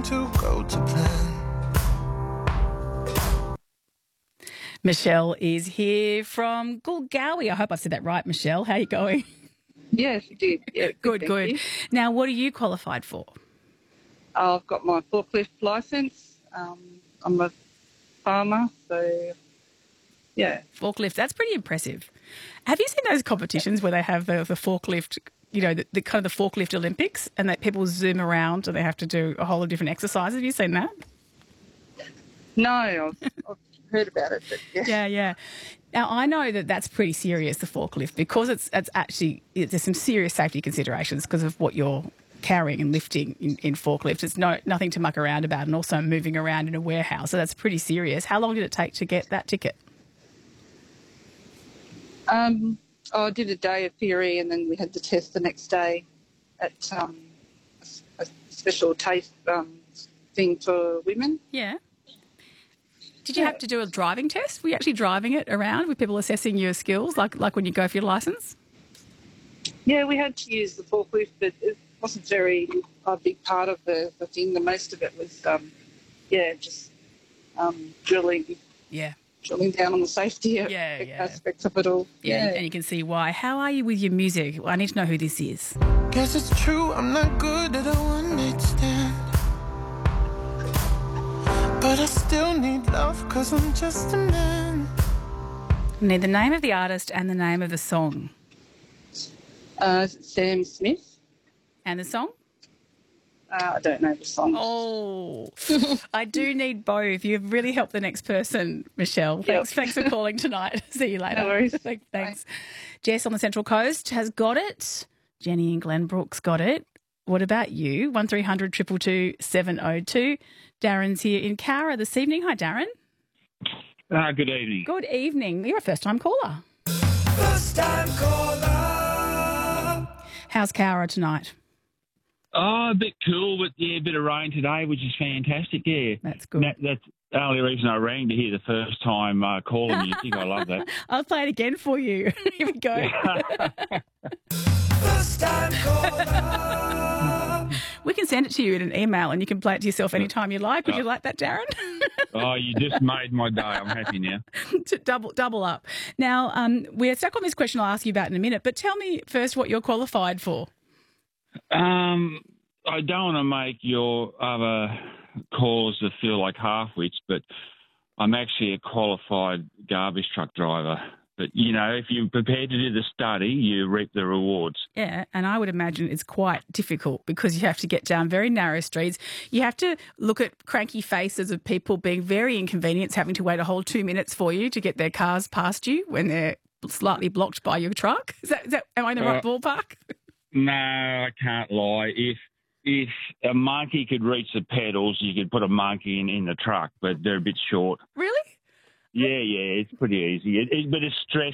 to go to plan. Michelle is here from Gulgowie. I hope I said that right, Michelle. How are you going? Yes, you did. Yeah, Good, thank good. you. Now, what are you qualified for? I've got my forklift licence. I'm a farmer, so yeah. Forklift. That's pretty impressive. Have you seen those competitions where they have the forklift, you know, the kind of the forklift Olympics, and that people zoom around and they have to do a whole lot of different exercises? Have you seen that? No, I've heard about it, but yeah. Yeah. Now, I know that that's pretty serious, the forklift, because there's some serious safety considerations because of what you're carrying and lifting in forklifts. It's nothing to muck around about, and also moving around in a warehouse. So that's pretty serious. How long did it take to get that ticket? I did a day of theory, and then we had the test the next day at a special taste thing for women. Yeah. Did you have to do a driving test? Were you actually driving it around with people assessing your skills, like when you go for your licence? Yeah, we had to use the forklift, but it wasn't a big part of the thing. The most of it was, just drilling. Yeah. Drilling down on the safety aspects of it all. Yeah, and you can see why. How are you with your music? Well, I need to know who this is. Guess it's true, I'm not good at a one-night stand, but I still need love because I'm just a man. I need the name of the artist and the name of the song. Sam Smith. And the song? I don't know the song. Oh, I do need both. You've really helped the next person, Michelle. Thanks for calling tonight. See you later. No worries. Thanks. Bye. Jess on the Central Coast has got it. Jenny in Glenbrook's got it. What about you? 1300 222 702. Darren's here in Cowra this evening. Hi, Darren. Good evening. Good evening. You're a first-time caller. First-time caller. How's Cowra tonight? Oh, a bit cool, but yeah, a bit of rain today, which is fantastic. Yeah, that's good. That's the only reason I rang, to hear the first time calling music. I love that. I'll play it again for you. Here we go. First time caller. We can send it to you in an email, and you can play it to yourself anytime you like. Would you like that, Darren? Oh, you just made my day. I'm happy now. To double up. Now, we're stuck on this question I'll ask you about in a minute, but tell me first what you're qualified for. I don't want to make your other callers to feel like half-wits, but I'm actually a qualified garbage truck driver. But, you know, if you're prepared to do the study, you reap the rewards. Yeah, and I would imagine it's quite difficult because you have to get down very narrow streets. You have to look at cranky faces of people being very inconvenienced, having to wait a whole 2 minutes for you to get their cars past you when they're slightly blocked by your truck. Am I in the right ballpark? No, I can't lie. If a monkey could reach the pedals, you could put a monkey in the truck, but they're a bit short. Really? Yeah, it's pretty easy. But it's stress